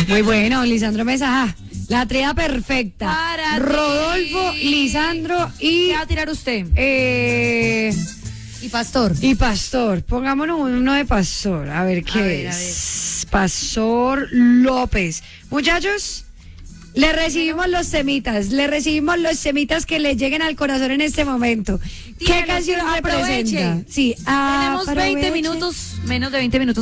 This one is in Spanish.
Muy bueno, Lisandro Mesa. La tría perfecta. Para Rodolfo, ti. Lisandro y... ¿Qué va a tirar usted? Y Pastor. Pongámonos uno de Pastor. A ver qué es. Pastor López. Muchachos, le recibimos los temitas. Que le lleguen al corazón en este momento. ¿Qué Tírelos, canción aproveche. representa? Sí, Tenemos 20 aproveche. minutos, menos de 20 minutos